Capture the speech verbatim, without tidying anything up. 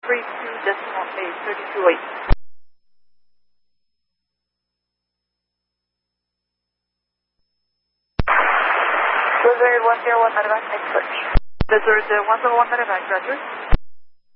three two decimal eight, thirty-two eight. Desert one zero one medevac, next switch. Desert one zero one medevac, roger.